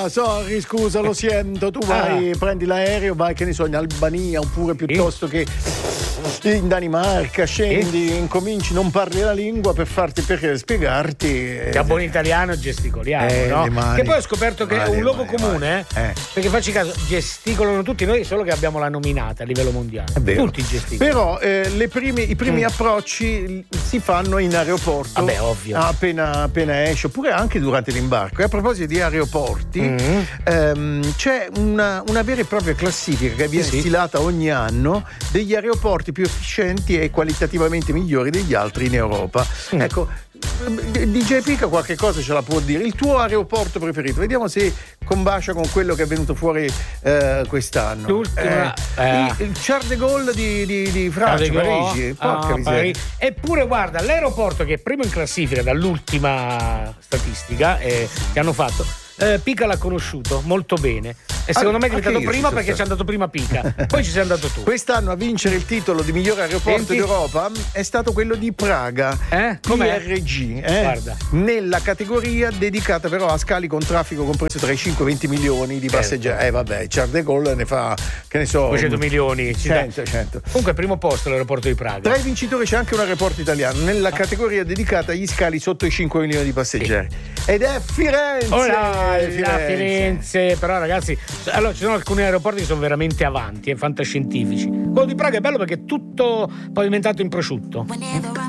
sorry, scusa, lo sento, tu vai, prendi l'aereo, vai, che ne so, in Albania oppure piuttosto che in Danimarca, scendi, incominci, non parli la lingua per spiegarti. Da buon italiano gesticoliamo, no? Che poi ho scoperto che è un luogo comune, perché facci caso, gesticolano tutti, noi solo che abbiamo la nominata a livello mondiale. Tutti gesticolano. Però i primi approcci si fanno in aeroporto. Vabbè, ovvio. Appena esce, oppure anche durante l'imbarco. E a proposito di aeroporti, c'è una vera e propria classifica che viene stilata ogni anno degli aeroporti più efficienti e qualitativamente migliori degli altri in Europa. Ecco, DJ Pica qualche cosa ce la può dire. Il tuo aeroporto preferito? Vediamo se combacia con quello che è venuto fuori quest'anno. Il Charles de Gaulle di Francia, Parigi. Porca miseria. Eppure guarda, l'aeroporto che è primo in classifica dall'ultima statistica che hanno fatto, Pica l'ha conosciuto molto bene e secondo me è diventato prima perché ci è andato prima Pica, poi ci sei andato tu. Quest'anno a vincere il titolo di migliore aeroporto d'Europa è stato quello di Praga, PRG, Guarda. nella categoria dedicata però a scali con traffico compreso tra i 5 e i 20 milioni di passeggeri. Vabbè, Charles de Gaulle ne fa, che ne so, 200 milioni 100. Comunque primo posto l'aeroporto di Praga. Tra i vincitori c'è anche un aeroporto italiano nella categoria dedicata agli scali sotto i 5 milioni di passeggeri, ed è Firenze. Firenze, però ragazzi, allora ci sono alcuni aeroporti che sono veramente avanti, fantascientifici. Quello di Praga è bello perché è tutto pavimentato in prosciutto.